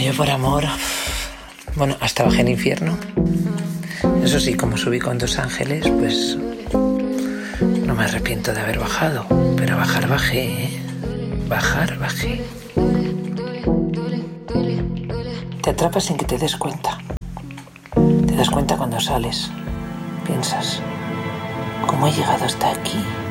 yo por amor, bueno, hasta bajé al infierno. Eso sí, como subí con 2 ángeles, pues no me arrepiento de haber bajado. Pero bajar bajé, ¿eh? Bajar bajé. Te atrapas sin que te des cuenta. Te das cuenta cuando sales. Piensas, ¿cómo he llegado hasta aquí?